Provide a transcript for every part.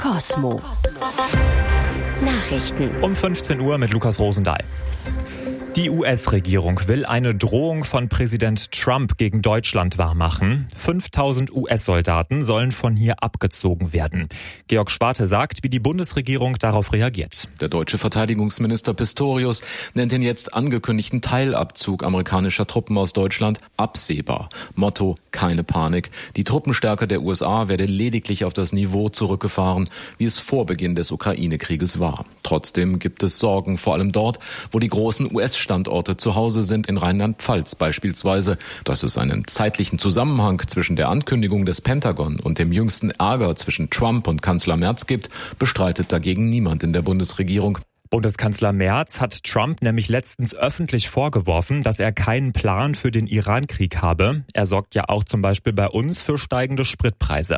Kosmo. Nachrichten. Um 15 Uhr mit Lukas Rosendahl. Die US-Regierung will eine Drohung von Präsident Trump gegen Deutschland wahrmachen. 5000 US-Soldaten sollen von hier abgezogen werden. Georg Schwarte sagt, wie die Bundesregierung darauf reagiert. Der deutsche Verteidigungsminister Pistorius nennt den jetzt angekündigten Teilabzug amerikanischer Truppen aus Deutschland absehbar. Motto: keine Panik. Die Truppenstärke der USA werde lediglich auf das Niveau zurückgefahren, wie es vor Beginn des Ukraine-Krieges war. Trotzdem gibt es Sorgen, vor allem dort, wo die großen US-Standorte zu Hause sind, in Rheinland-Pfalz beispielsweise. Dass es einen zeitlichen Zusammenhang zwischen der Ankündigung des Pentagon und dem jüngsten Ärger zwischen Trump und Kanzler Merz gibt, bestreitet dagegen niemand in der Bundesregierung. Bundeskanzler Merz hat Trump nämlich letztens öffentlich vorgeworfen, dass er keinen Plan für den Iran-Krieg habe. Er sorgt ja auch zum Beispiel bei uns für steigende Spritpreise.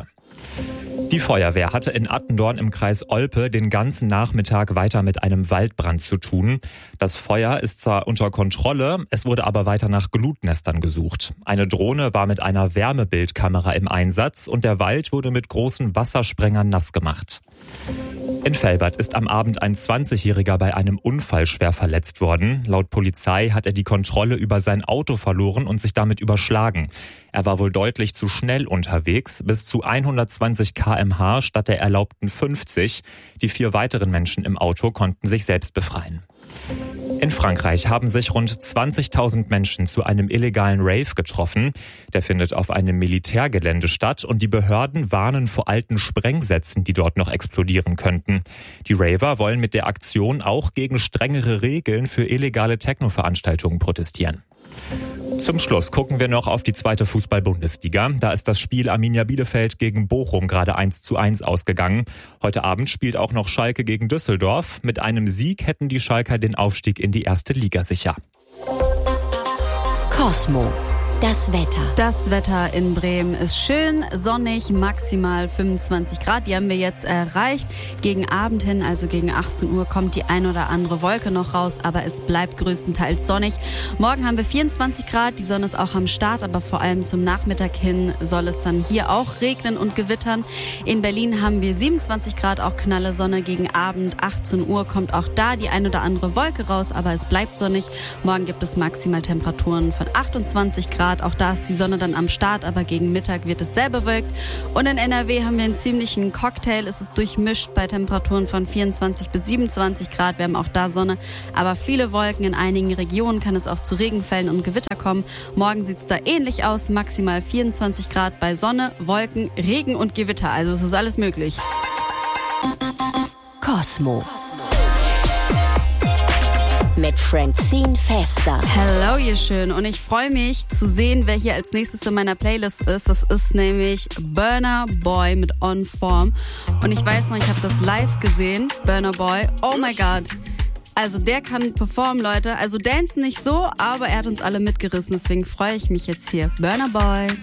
Die Feuerwehr hatte in Attendorn im Kreis Olpe den ganzen Nachmittag weiter mit einem Waldbrand zu tun. Das Feuer ist zwar unter Kontrolle, es wurde aber weiter nach Glutnestern gesucht. Eine Drohne war mit einer Wärmebildkamera im Einsatz und der Wald wurde mit großen Wassersprengern nass gemacht. In Velbert ist am Abend ein 20-Jähriger bei einem Unfall schwer verletzt worden. Laut Polizei hat er die Kontrolle über sein Auto verloren und sich damit überschlagen. Er war wohl deutlich zu schnell unterwegs, bis zu 120 km/h statt der erlaubten 50. Die 4 weiteren Menschen im Auto konnten sich selbst befreien. In Frankreich haben sich rund 20.000 Menschen zu einem illegalen Rave getroffen. Der findet auf einem Militärgelände statt und die Behörden warnen vor alten Sprengsätzen, die dort noch explodieren könnten. Die Raver wollen mit der Aktion auch gegen strengere Regeln für illegale Techno-Veranstaltungen protestieren. Zum Schluss gucken wir noch auf die 2. Fußball-Bundesliga. Da ist das Spiel Arminia Bielefeld gegen Bochum gerade 1:1 ausgegangen. Heute Abend spielt auch noch Schalke gegen Düsseldorf. Mit einem Sieg hätten die Schalker den Aufstieg in die 1. Liga sicher. Kosmo. Das Wetter. Das Wetter in Bremen ist schön, sonnig, maximal 25 Grad. Die haben wir jetzt erreicht. Gegen Abend hin, also gegen 18 Uhr, kommt die ein oder andere Wolke noch raus, aber es bleibt größtenteils sonnig. Morgen haben wir 24 Grad, die Sonne ist auch am Start, aber vor allem zum Nachmittag hin soll es dann hier auch regnen und gewittern. In Berlin haben wir 27 Grad, auch knalle Sonne. Gegen Abend, 18 Uhr, kommt auch da die ein oder andere Wolke raus, aber es bleibt sonnig. Morgen gibt es Maximaltemperaturen von 28 Grad. Auch da ist die Sonne dann am Start, aber gegen Mittag wird es sehr bewölkt. Und in NRW haben wir einen ziemlichen Cocktail. Es ist durchmischt bei Temperaturen von 24 bis 27 Grad. Wir haben auch da Sonne, aber viele Wolken. In einigen Regionen kann es auch zu Regenfällen und Gewitter kommen. Morgen sieht es da ähnlich aus. Maximal 24 Grad bei Sonne, Wolken, Regen und Gewitter. Also es ist alles möglich. Kosmo. Mit Francine Fester. Hello, ihr Schön. Und ich freue mich zu sehen, wer hier als nächstes in meiner Playlist ist. Das ist nämlich Burna Boy mit On Form. Und ich weiß noch, ich habe das live gesehen. Burna Boy. Oh my God. Also der kann performen, Leute. Also dancen nicht so, aber er hat uns alle mitgerissen. Deswegen freue ich mich jetzt hier. Burna Boy.